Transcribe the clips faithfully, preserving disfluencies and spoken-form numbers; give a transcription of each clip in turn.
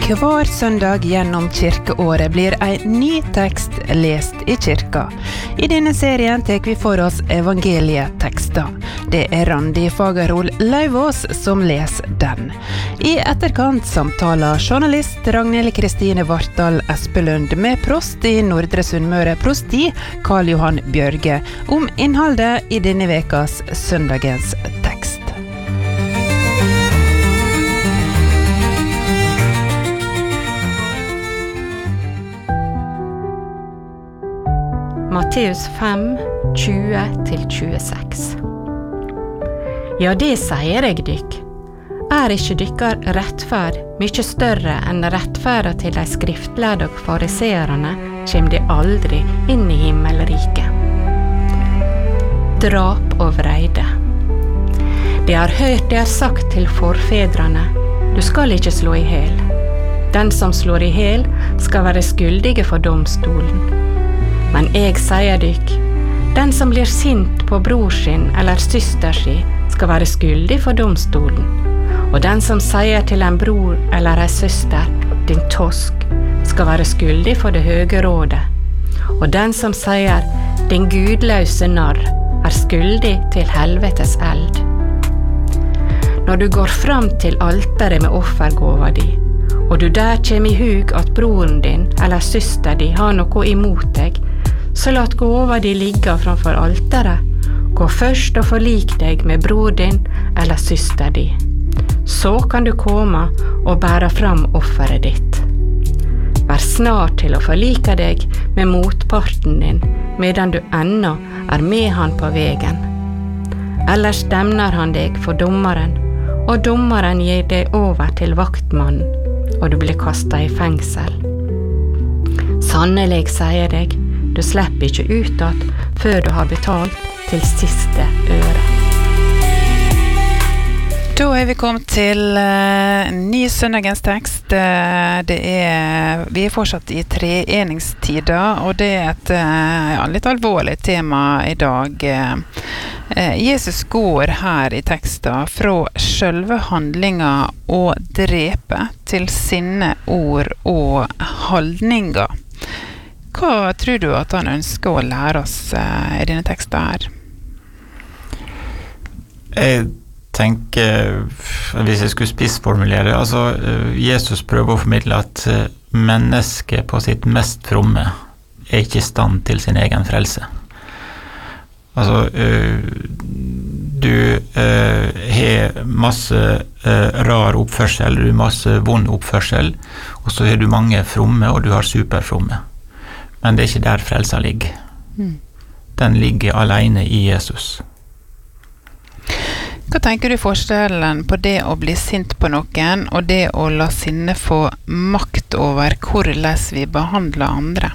Hver søndag gjennom kirkeåret blir en ny tekst lest i kirka. I denne serien tek vi for oss evangelietekster. Det er Randi Fagerhol Lauvås som leser den. I etterkant samtaler journalist Ragnhild Kristine Vartdal Espelund med prost i Nordre Sunnmøre prosti, Karl Johan Bjørge, om innholdet i denne vekas søndagens tekst. Matteus fem, tjue til tjueseks. Ja, det sier jeg dykk. Er ikke dykkar rettferd mye større enn rettferda til de skriftlærde og fariseerne, kjem de aldri inn i himmelriket. Drap og vreide. De har hørt det er sagt til forfedrene, du skal ikke slå i hel. Den som slår i hel skal være skyldige for domstolen. Men jeg sier dykk, den som blir sint på bror sin eller syster si, skal være skyldig for domstolen. Og den som sier til en bror eller en søster, din tosk, skal være skyldig for det høge rådet. Og den som sier, din gudløse narr, er skyldig til helvetes eld. Når du går fram til alteret med offergåva di, og du der kjem i hug at broren din eller søster di har noe imot deg, så lat gåva di ligge framfor alteret. Gå først og forlik deg med bror din eller søster di. Så kan du komme og bære fram offeret ditt. Vær snar til å forlike deg med motparten din, medan du ennå er med han på vegen. Ellers demner han deg for dommeren, og dommeren gir deg over til vaktmannen, og du blir kastet i fengsel. Sannelig sier deg, du slipper ikke ut at før du har betalt til siste øre. Da er vi kommet til uh, ny søndagens tekst. Uh, det er, vi er fortsatt i treeningstida, og det er et uh, ja, litt alvorlig tema i dag. Uh, uh, Jesus går her i teksten fra selve handlinga og drepe til sine ord og holdninger. Hva tror du at han ønsker å lære oss uh, i denne teksten her? Jeg tenker, hvis jeg skulle spissformulere, altså Jesus prøver å formidle at mennesket på sitt mest fromme er ikke i stand til sin egen frelse. Altså, du har masse rar oppførsel, du har masse vond oppførsel, og så har du mange fromme, og du har superfromme. Men det er ikke der frelsa ligger. Mm. Den ligger alene i Jesus. Hva tenker du forskjellen på det å bli sint på noen, og det å la sinne få makt over hvordan vi behandler andre?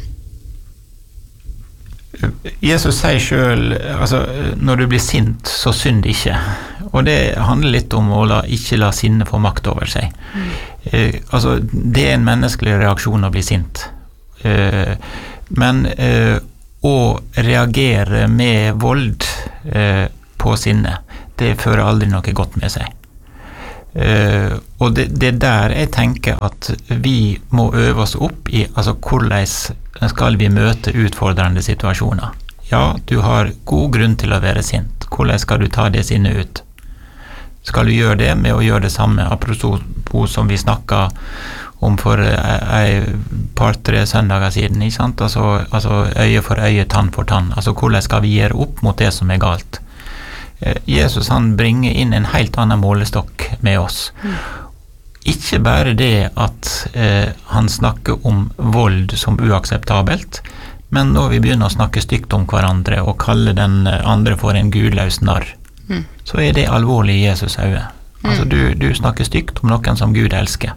Jesus sier selv, altså, når du blir sint, så synd ikke. Og det handler litt om å la, ikke la sinne få makt over seg. Mm. Eh, altså, det er en menneskelig reaksjon å bli sint. Eh, men eh, å reagere med vold eh, på sinne, det fører aldri noe godt med seg. Uh, og det, det der jeg tenker at vi må øve oss opp i, altså hvordan skal vi møte utfordrende situasjoner. Ja, du har god grunn til å være sint. Hvordan skal du ta det sinnet ut? Skal du gjøre det med å gjøre det samme, apropos som vi snakket om for en par-tre søndager siden, ikke sant? Altså, altså øye for øye, tann for tann. Altså hvordan skal vi gjøre opp mot det som er galt? Jesus han bringer inn en helt annen målestokk med oss. Mm. Ikke bare det at eh, han snakker om vold som uakseptabelt, men når vi begynner å snakke stygt om hverandre og kalle den andre for en gudløs narr, mm. så er det alvorlig i Jesus øye. Mm. Altså du, du snakker stygt om noen som Gud elsker.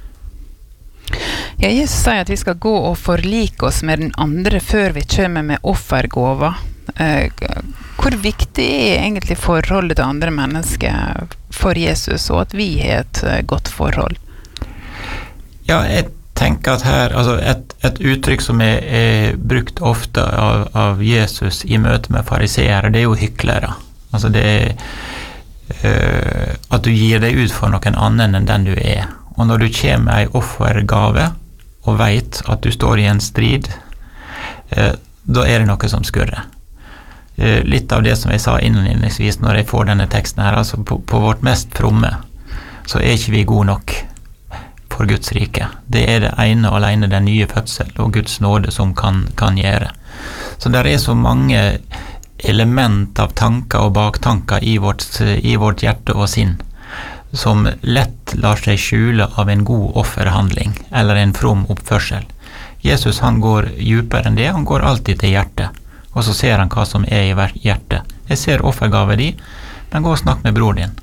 Ja, Jesus sier at vi skal gå og forlike oss med den andre før vi kommer med offergåva. Eh, hvor viktig er egentlig forholdet til andre mennesker for Jesus, og at vi har et godt forhold? Ja, jeg tenker at her, altså et, et uttrykk som er, er brukt ofte av, av Jesus i møte med fariseere, det er jo hyklere. Altså det er uh, at du gir deg ut for noen annen enn den du er. Og når du kommer med ei offergave og vet at du står i en strid, eh, da er det noe som skurrer. Eh, litt av det som jeg sa innledningsvis når jeg får denne teksten her, altså på, på vårt mest fromme, så er ikke vi gode nok for Guds rike. Det er det ene og alene den nye fødsel og Guds nåde som kan, kan gjøre. Så der er så mange element av tanker og baktanker i vårt, i vårt hjerte og sinn, som lett lar seg skjule av en god offerhandling eller en from oppførsel. Jesus han går djupere enn det, han går alltid til hjertet, og så ser han hva som er i hjertet. Jeg ser offergave di, men gå og snakk med bror din.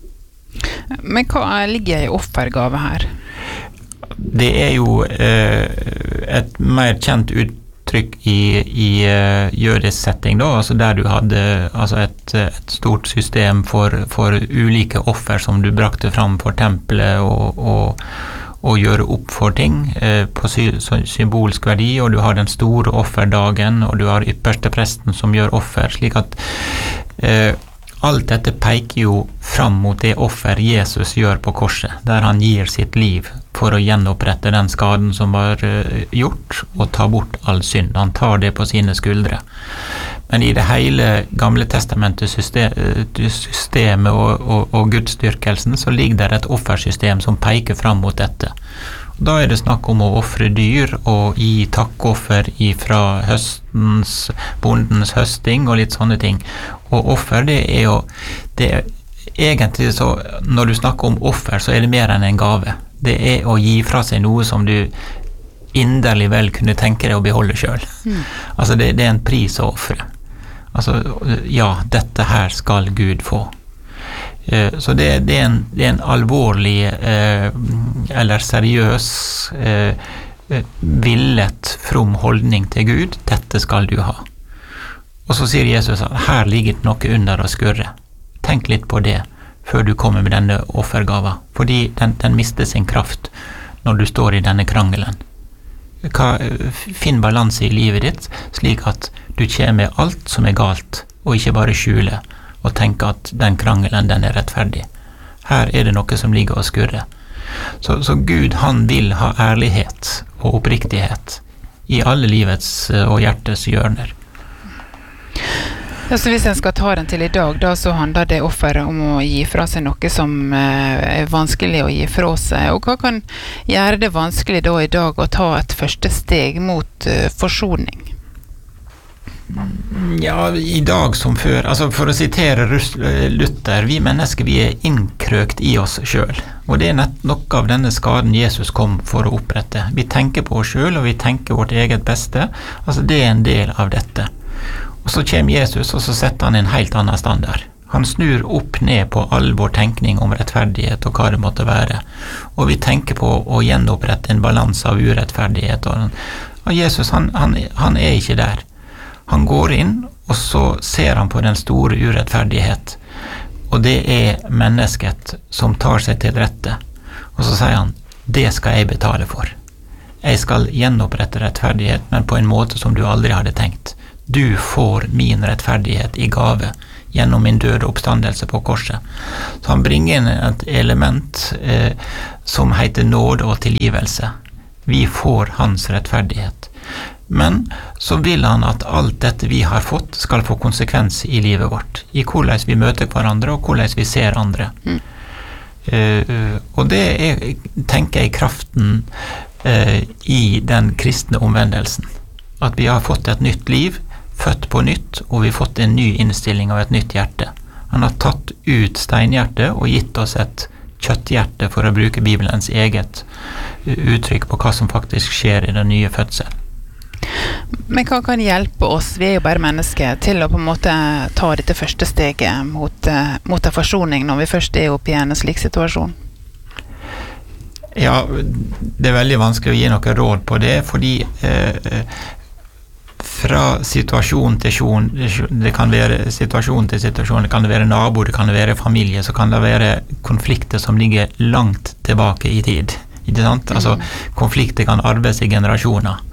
Men hva ligger i offergave her? Det er jo eh, et mer kjent uttrykk i, i uh, jødisk setting da, altså der du hadde altså et, et stort system for, for ulike offer som du brakte fram for tempelet og, og, og gjøre opp for ting eh, på sy symbolsk verdi, og du har den store offerdagen, og du har ypperste presten som gjør offer, slik at eh, alt dette peker jo fram mot det offer Jesus gjør på korset, der han gir sitt liv for å gjenopprette den skaden som var gjort, og ta bort all synd. Han tar det på sine skuldre. Men i det hele gamle testamentet systemet og, og, og gudsdyrkelsen, så ligger der et offersystem som peker fram mot dette. Da er det snakk om å offre dyr og gi takkoffer fra høstens, bondens høsting og litt sånne ting. Og offer, det er jo, det er egentlig så, når du snakker om offer, så er det mer enn en gave. Det er å gi fra seg noe som du inderlig vel kunne tenke deg å beholde selv. Mm. Altså det, det er en pris å offre. Altså, ja, dette her skal Gud få. Så det, det, er en, det er en alvorlig eh, eller seriøs eh, villet from holdning til Gud. Dette skal du ha. Og så sier Jesus at her ligger det noe under å skurre. Tenk litt på det før du kommer med denne offergava, fordi den, den mister sin kraft når du står i denne krangelen. Hva, finn balanse i livet ditt slik at du kommer med alt som er galt, og ikke bare skjule og tenke at den krangelen, den er rettferdig. Her er det noe som ligger og skurrer. Så, så Gud, han vil ha ærlighet og oppriktighet i alle livets og hjertes hjørner. Ja, så hvis jeg skal ta den til i dag, da så handler det offeret om å gi fra seg noe som er vanskelig å gi fra seg. Og hva kan gjøre det vanskelig da i dag å ta et første steg mot uh, forsoning? Ja, i dag som før, altså for å sitere Luther, vi mennesker, vi er innkrøkt i oss selv, og det er nett noe av denne skaden Jesus kom for å opprette. Vi tenker på oss selv, og vi tenker vårt eget beste, altså det er en del av dette. Og så kommer Jesus, og så setter han en helt annen standard. Han snur opp ned på all vår tenkning om rettferdighet og hva det måtte være, og vi tenker på å gjenopprette en balans av urettferdighet, og, og Jesus, han, han, han er ikke der. Han går inn, og så ser han på den store urettferdighet, og det er mennesket som tar seg til rette. Og så sier han, det skal jeg betale for. Jeg skal gjenopprette rettferdighet, men på en måte som du aldri hadde tenkt. Du får min rettferdighet i gave gjennom min døde oppstandelse på korset. Så han bringer inn et element eh, som heter nåde og tilgivelse. Vi får hans rettferdighet. Men så vil han at alt dette vi har fått skal få konsekvens i livet vårt, i hvordan vi møter hverandre og hvordan vi ser andre. Mm. Uh, og det er, tenker jeg, kraften uh, i den kristne omvendelsen. At vi har fått et nytt liv, født på nytt, og vi har fått en ny innstilling av et nytt hjerte. Han har tatt ut steinhjertet og gitt oss et kjøtthjerte, for å bruke Bibelens eget uttrykk på hva som faktisk skjer i den nye fødselen. Men hva kan hjelpe oss, vi er jo bare mennesker, til å på en måte ta dette første steget mot, mot en forsoning når vi først er oppe i en slik situasjon? Ja, det er veldig vanskelig å gi noe råd på det, fordi eh, fra situasjon til situasjon, det kan være situasjon til situasjon, det kan være nabo, det kan være familie, så kan det være konflikter som ligger langt tilbake i tid. Ikke sant? Altså, konflikter kan arbeides i generasjoner.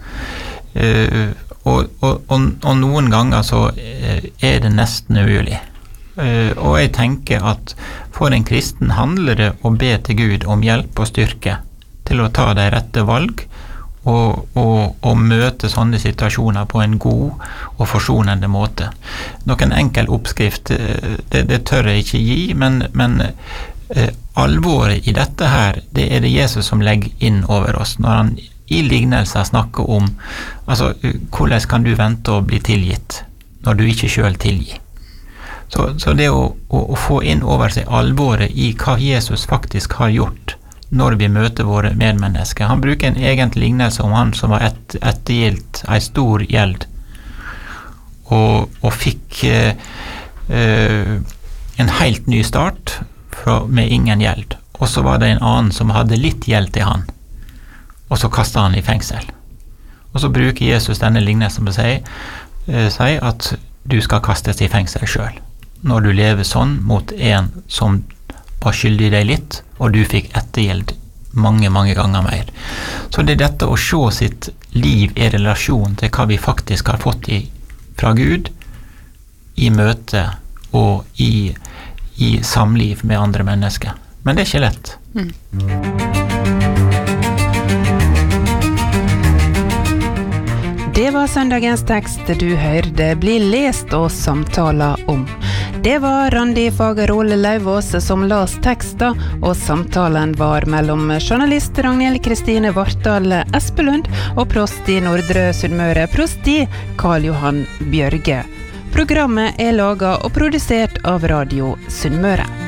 Uh, og, og, og, og noen ganger så uh, er det nesten umulig. Og jeg tenker at for en kristen handler det å be til Gud om hjelp og styrke til å ta de rette valg og, og, og møte sånne situasjoner på en god og forsonende måte. Noen enkel oppskrift, det, det tør jeg ikke gi, men, men eh, alvoret i dette her, det er det Jesus som legger inn over oss, når han i lignelser snakker om, altså, hvordan kan du vente å bli tilgitt når du ikke selv tilgir? Så, så det å, å, å få inn over seg alvoret i hva Jesus faktisk har gjort når vi møter våre medmennesker. Han bruker en egen lignelse om han som var et, ettergilt en stor gjeld og, og fikk eh, eh, en helt ny start fra, med ingen gjeld. Og så var det en annen som hadde litt gjeld til han, og så kastet han i fengsel. Og så bruker Jesus denne lignelsen på å si, eh, si at du skal kastes i fengsel selv. Når du lever sånn mot en som var skyldig deg litt, og du fikk ettergjeld mange, mange ganger mer. Så det er dette å se sitt liv i relasjon til hva vi faktisk har fått i, fra Gud, i møte og i, i samliv med andre mennesker. Men det er ikke lett. Mm. Det var søndagens tekst du hørte bli lest og samtaler om. Det var Randi Fagerol Lauvås som las teksten, og samtalen var mellom journalist Ragnhild Kristine Vartdal Espelund og prost i Nordre Sunnmøre, prosti Karl Johan Bjørge. Programmet er laget og produsert av Radio Sunnmøre.